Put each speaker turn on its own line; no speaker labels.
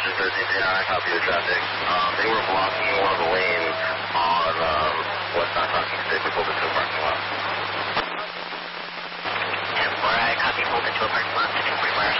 Washington 1339, copy the traffic. They were blocking one of the lanes on West Knockout Stick with